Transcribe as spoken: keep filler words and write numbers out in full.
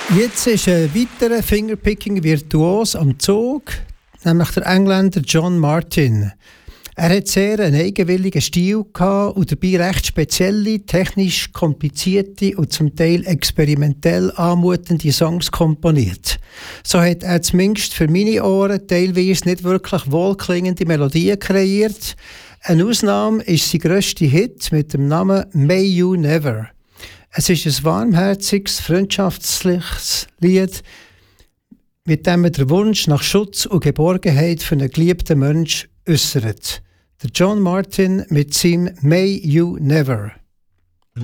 Jetzt ist ein weiterer Fingerpicking-Virtuos am Zug, nämlich der Engländer John Martin. Er hat sehr einen eigenwilligen Stil gehabt und dabei recht spezielle, technisch komplizierte und zum Teil experimentell anmutende Songs komponiert. So hat er zumindest für meine Ohren teilweise nicht wirklich wohlklingende Melodien kreiert. Eine Ausnahme ist sein grösster Hit mit dem Namen «May You Never». Es ist ein warmherziges, freundschaftliches Lied, mit dem er den Wunsch nach Schutz und Geborgenheit für einen geliebten Menschen äußert. Der John Martin mit seinem «May You Never».